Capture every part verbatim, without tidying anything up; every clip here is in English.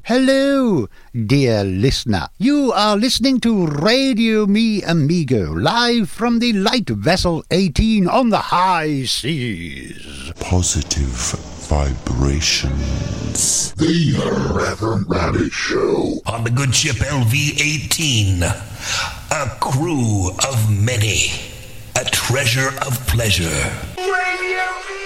Hello, dear listener. You are listening to Radio Mi Amigo, live from the Light Vessel eighteen on the high seas. Positive vibrations. The Irreverent Rabbit Show. On the good ship L V eighteen, a crew of many, a treasure of pleasure. Radio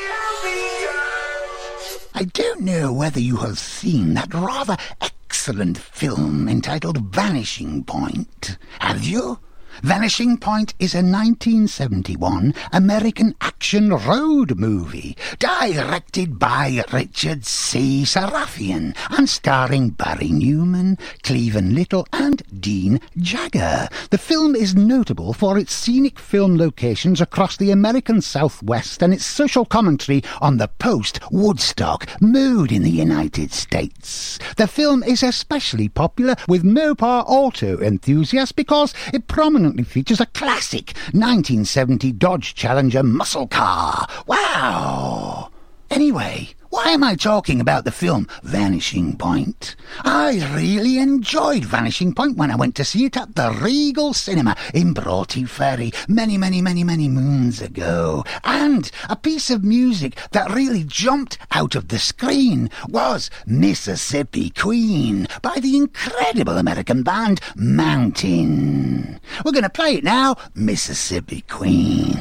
I don't know whether you have seen that rather excellent film entitled Vanishing Point. Have you? Vanishing Point is a nineteen seventy-one American action road movie directed by Richard C. Sarafian and starring Barry Newman, Cleven Little and Dean Jagger. The film is notable for its scenic film locations across the American Southwest and its social commentary on the post-Woodstock mood in the United States. The film is especially popular with Mopar auto enthusiasts because it prominently features a classic nineteen seventy Dodge Challenger muscle car. Wow! Anyway, why am I talking about the film Vanishing Point? I really enjoyed Vanishing Point when I went to see it at the Regal Cinema in Broughty Ferry many, many, many, many moons ago. And a piece of music that really jumped out of the screen was Mississippi Queen by the incredible American band Mountain. We're going to play it now, Mississippi Queen.